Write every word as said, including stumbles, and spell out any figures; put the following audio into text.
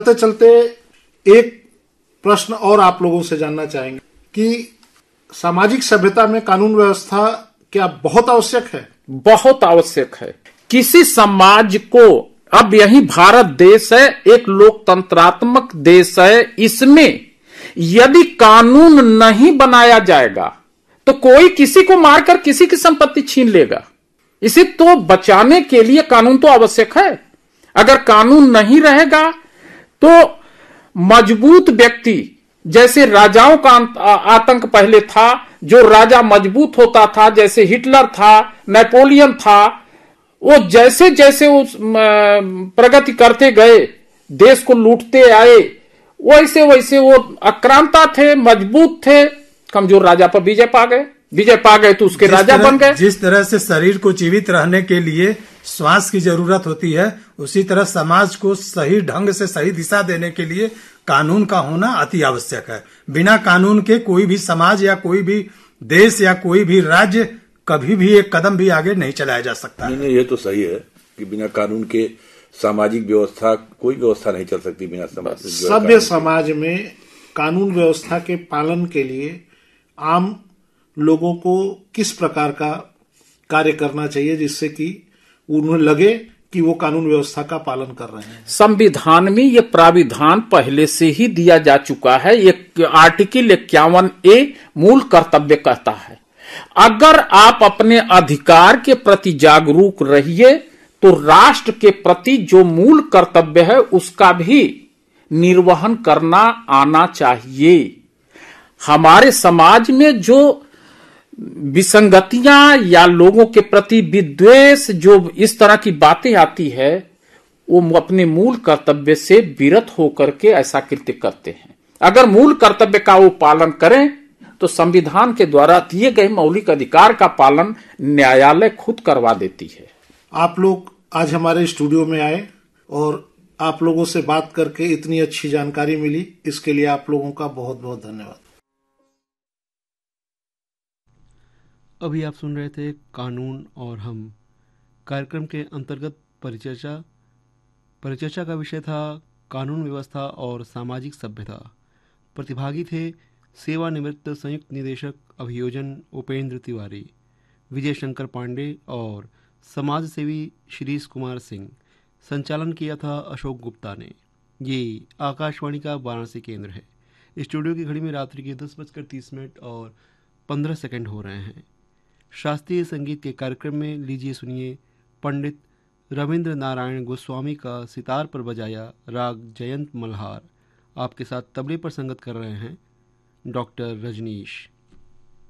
चलते चलते एक प्रश्न और आप लोगों से जानना चाहेंगे कि सामाजिक सभ्यता में कानून व्यवस्था क्या बहुत आवश्यक है? बहुत आवश्यक है। किसी समाज को, अब यही भारत देश है, एक लोकतंत्रात्मक देश है, इसमें यदि कानून नहीं बनाया जाएगा तो कोई किसी को मारकर किसी की संपत्ति छीन लेगा। इसे तो बचाने के लिए कानून तो आवश्यक है। अगर कानून नहीं रहेगा तो मजबूत व्यक्ति, जैसे राजाओं का आतंक पहले था, जो राजा मजबूत होता था, जैसे हिटलर था, नेपोलियन था, वो जैसे जैसे उस प्रगति करते गए, देश को लूटते आए, वैसे वैसे वो आक्रांता थे, मजबूत थे, कमजोर राजा पर विजय पा गए विजय पा गए तो उसके राजा बन गए। जिस तरह से शरीर को जीवित रहने के लिए श्वास की जरूरत होती है, उसी तरह समाज को सही ढंग से सही दिशा देने के लिए कानून का होना अति आवश्यक है। बिना कानून के कोई भी समाज या कोई भी देश या कोई भी राज्य कभी भी एक कदम भी आगे नहीं चलाया जा सकता। नहीं नहीं, ये तो सही है कि बिना कानून के सामाजिक व्यवस्था, कोई व्यवस्था नहीं चल सकती बिना समाज। सभ्य समाज में कानून व्यवस्था के पालन के लिए आम लोगों को किस प्रकार का कार्य करना चाहिए जिससे कि उन्हें लगे कि वो कानून व्यवस्था का पालन कर रहे हैं? संविधान में ये प्राविधान पहले से ही दिया जा चुका है। एक आर्टिकल इक्यावन ए मूल कर्तव्य कहता है, अगर आप अपने अधिकार के प्रति जागरूक रहिए तो राष्ट्र के प्रति जो मूल कर्तव्य है उसका भी निर्वहन करना आना चाहिए। हमारे समाज में जो विसंगतियां या लोगों के प्रति विद्वेष, जो इस तरह की बातें आती है, वो अपने मूल कर्तव्य से विरत होकर के ऐसा कृत्य करते हैं। अगर मूल कर्तव्य का वो पालन करें तो संविधान के द्वारा दिए गए मौलिक अधिकार का पालन न्यायालय खुद करवा देती है। आप लोग आज हमारे स्टूडियो में आए और आप लोगों से बात करके इतनी अच्छी जानकारी मिली, इसके लिए आप लोगों का बहुत बहुत धन्यवाद। अभी आप सुन रहे थे कानून और हम। कार्यक्रम के अंतर्गत परिचर्चा परिचर्चा का विषय था कानून व्यवस्था और सामाजिक सभ्यता। प्रतिभागी थे सेवानिवृत्त संयुक्त निदेशक अभियोजन उपेंद्र तिवारी, विजय शंकर पांडे और समाज सेवी शिरीष कुमार सिंह। संचालन किया था अशोक गुप्ता ने। ये आकाशवाणी का वाराणसी केंद्र है। स्टूडियो की घड़ी में रात्रि के दस बजकर तीस मिनट और पंद्रह सेकंड हो रहे हैं। शास्त्रीय संगीत के कार्यक्रम में लीजिए सुनिए पंडित रविंद्र नारायण गोस्वामी का सितार पर बजाया राग जयंत मल्हार। आपके साथ तबले पर संगत कर रहे हैं डॉक्टर रजनीश।